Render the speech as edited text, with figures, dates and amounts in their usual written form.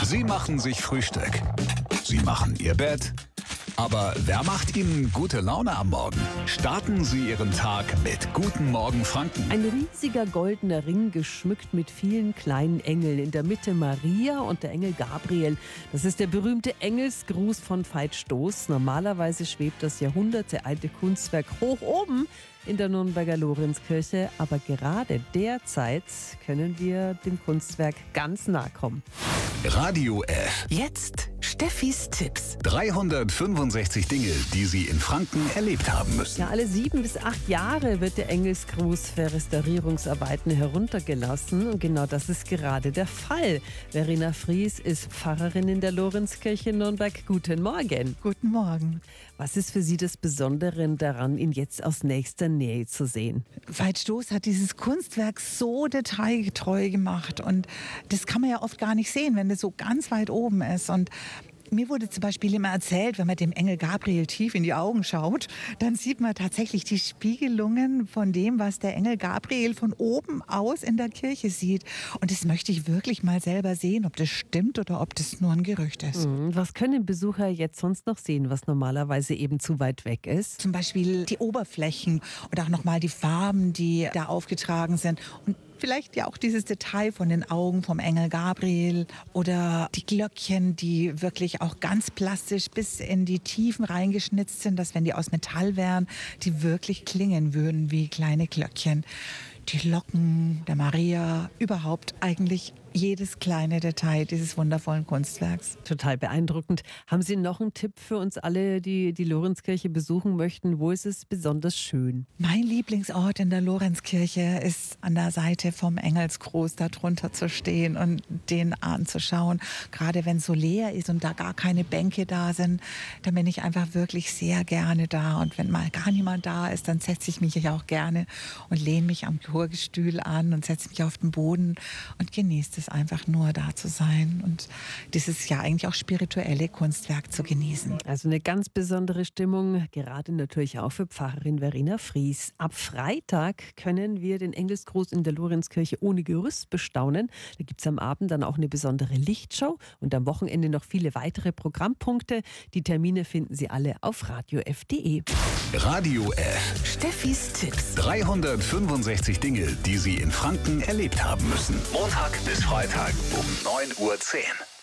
Sie machen sich Frühstück. Sie machen Ihr Bett. Aber wer macht Ihnen gute Laune am Morgen? Starten Sie Ihren Tag mit Guten Morgen Franken. Ein riesiger goldener Ring, geschmückt mit vielen kleinen Engeln. In der Mitte Maria und der Engel Gabriel. Das ist der berühmte Engelsgruß von Veit Stoß. Normalerweise schwebt das jahrhundertealte Kunstwerk hoch oben in der Nürnberger Lorenzkirche. Aber gerade derzeit können wir dem Kunstwerk ganz nahe kommen. Radio F. Jetzt Steffis Tipps. 365 Dinge, die Sie in Franken erlebt haben müssen. Ja, alle 7 bis 8 Jahre wird der Engelsgruß für Restaurierungsarbeiten heruntergelassen. Und genau das ist gerade der Fall. Verena Fries ist Pfarrerin in der Lorenzkirche in Nürnberg. Guten Morgen. Guten Morgen. Was ist für Sie das Besondere daran, ihn jetzt aus nächster Nähe zu sehen? Veit Stoß hat dieses Kunstwerk so detailgetreu gemacht. Und das kann man ja oft gar nicht sehen, wenn das so ganz weit oben ist. Und mir wurde zum Beispiel immer erzählt, wenn man dem Engel Gabriel tief in die Augen schaut, dann sieht man tatsächlich die Spiegelungen von dem, was der Engel Gabriel von oben aus in der Kirche sieht. Und das möchte ich wirklich mal selber sehen, ob das stimmt oder ob das nur ein Gerücht ist. Was können Besucher jetzt sonst noch sehen, was normalerweise eben zu weit weg ist? Zum Beispiel die Oberflächen und auch nochmal die Farben, die da aufgetragen sind. Und vielleicht ja auch dieses Detail von den Augen vom Engel Gabriel oder die Glöckchen, die wirklich auch ganz plastisch bis in die Tiefen reingeschnitzt sind, dass wenn die aus Metall wären, die wirklich klingen würden wie kleine Glöckchen. Die Locken der Maria, überhaupt eigentlich jedes kleine Detail dieses wundervollen Kunstwerks. Total beeindruckend. Haben Sie noch einen Tipp für uns alle, die die Lorenzkirche besuchen möchten? Wo ist es besonders schön? Mein Lieblingsort in der Lorenzkirche ist an der Seite vom Engelsgruß, da drunter zu stehen und den anzuschauen. Gerade wenn es so leer ist und da gar keine Bänke da sind, dann bin ich einfach wirklich sehr gerne da. Und wenn mal gar niemand da ist, dann setze ich mich ja auch gerne und lehne mich am Chorgestühl an und setze mich auf den Boden und genieße es einfach nur, da zu sein und dieses ja eigentlich auch spirituelle Kunstwerk zu genießen. Also eine ganz besondere Stimmung, gerade natürlich auch für Pfarrerin Verena Fries. Ab Freitag können wir den Engelsgruß in der Lorenzkirche ohne Gerüst bestaunen. Da gibt es am Abend dann auch eine besondere Lichtshow und am Wochenende noch viele weitere Programmpunkte. Die Termine finden Sie alle auf radiof.de. Radio F. Steffis Tipps. 365 Dinge, die Sie in Franken erlebt haben müssen. Montag bis Freitag um 9:10 Uhr.